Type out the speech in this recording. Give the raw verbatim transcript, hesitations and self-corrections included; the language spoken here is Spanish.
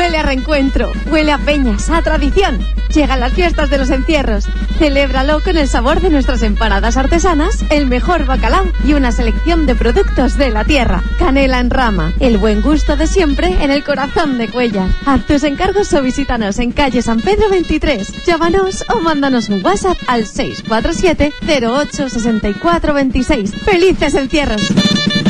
Huele a reencuentro, huele a peñas, a tradición. Llegan las fiestas de los encierros. Celébralo con el sabor de nuestras empanadas artesanas, el mejor bacalao y una selección de productos de la tierra. Canela en rama, el buen gusto de siempre en el corazón de Cuéllar. Haz tus encargos o visítanos en calle San Pedro veintitrés. Llámanos o mándanos un WhatsApp al seis cuatro siete cero ocho seis cuatro dos seis. ¡Felices encierros!